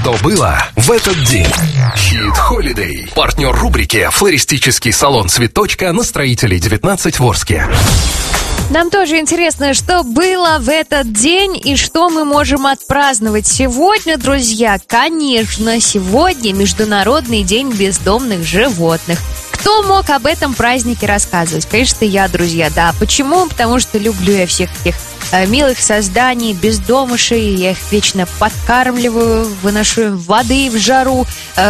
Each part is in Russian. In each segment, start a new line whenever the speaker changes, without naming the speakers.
Что было в этот день? Хит Холидей. Партнер рубрики «Флористический салон Цветочка» на Строителей 19 в Орске.
Нам тоже интересно, что было в этот день и что мы можем отпраздновать сегодня, друзья. Конечно, сегодня Международный день бездомных животных. Кто мог об этом празднике рассказывать? Конечно, я, друзья, да. Почему? Потому что люблю я всех этих милых созданий, бездомышей. Я их вечно подкармливаю, выношу им воды в жару,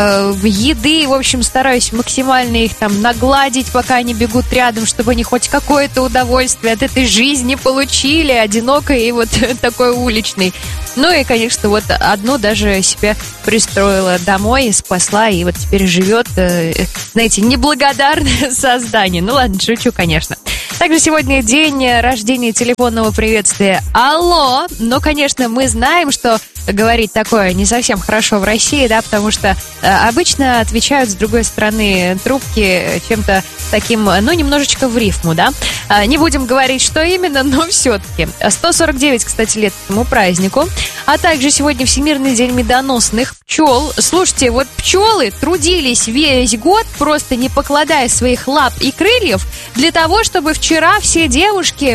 еды. В общем, стараюсь максимально их там нагладить, пока они бегут рядом, чтобы они хоть какое-то удовольствие от этой жизни получили, одинокой и вот такой уличной. Ну и, конечно, вот одну даже себя пристроила домой, спасла, и вот теперь живет, знаете, неблагодарное создание. Ну ладно, шучу, конечно. Также сегодня день рождения телефонного приветствия «Алло». Но, конечно, мы знаем, что говорить такое не совсем хорошо в России, да, потому что обычно отвечают с другой стороны трубки чем-то таким, ну, немножечко в рифму, да. Не будем говорить, что именно, но все-таки. 149, кстати, лет этому празднику. А также сегодня Всемирный день медоносных пчел. Слушайте, вот пчелы трудились весь год, просто не покладая своих лап и крыльев, для того, чтобы вчера все девушки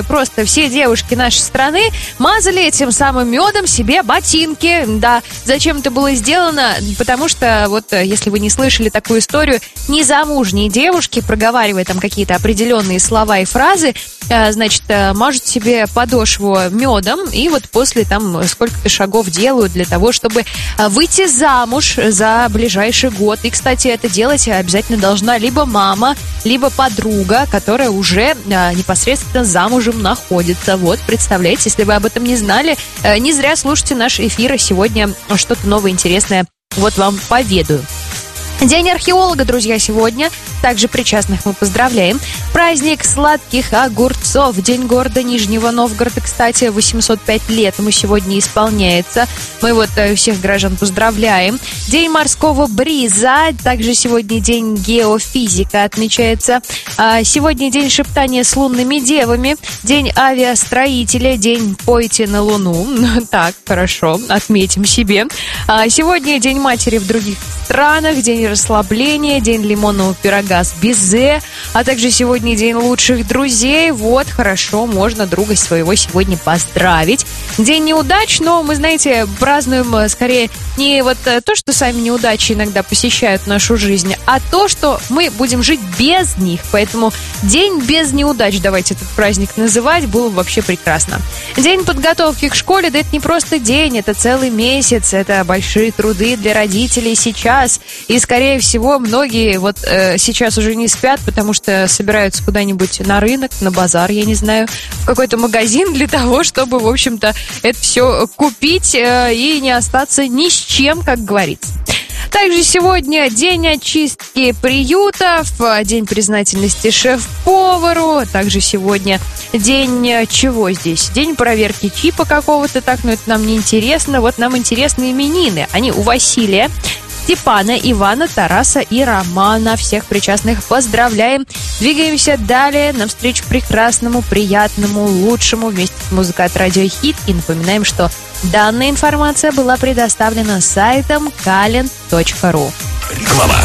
нашей страны мазали этим самым медом себе ботинки. Да, зачем это было сделано? Потому что, вот, если вы не слышали такую историю, незамужние девушки, проговаривая там какие-то определенные слова и фразы, значит, мажут себе подошву медом, и вот после там сколько-то шагов делают для того, чтобы выйти замуж за ближайший год. И, кстати, это делать обязательно должна либо мама, либо подруга, которая уже непосредственно замужем находится. Вот, представляете, если вы об этом не знали, не зря слушайте наш эфир, и сегодня что-то новое, интересное вот вам поведаю. День археолога, друзья, сегодня. Также причастных мы поздравляем. Праздник сладких огурцов. День города Нижнего Новгорода, кстати, 805 лет ему сегодня исполняется. Мы вот всех граждан поздравляем. День морского бриза. Также сегодня день геофизика отмечается. Сегодня день шептания с лунными девами. День авиастроителя. День «Пойте на Луну». Так, хорошо, отметим себе. Сегодня день матери в других странах. День расслабления, день лимонного пирога с безе, а также сегодня день лучших друзей. Вот, хорошо, можно друга своего сегодня поздравить. День неудач, но мы, знаете, празднуем скорее не вот то, что сами неудачи иногда посещают нашу жизнь, а то, что мы будем жить без них. Поэтому день без неудач, давайте этот праздник называть, было бы вообще прекрасно. День подготовки к школе, да это не просто день, это целый месяц, это большие труды для родителей сейчас. И, скорее всего, многие вот сейчас уже не спят, потому что собираются куда-нибудь на рынок, на базар, я не знаю, в какой-то магазин для того, чтобы, в общем-то, это все купить и не остаться ни с чем, как говорится. Также сегодня день очистки приютов, день признательности шеф-повару. Также сегодня день чего здесь? День проверки чипа какого-то, так, но это нам не интересно. Вот нам интересны именины. Они у Василия, Степана, Ивана, Тараса и Романа. Всех причастных поздравляем. Двигаемся далее навстречу прекрасному, приятному, лучшему вместе с музыкой от Радио Хит. И напоминаем, что данная информация была предоставлена сайтом kalend.ru.
Реклама.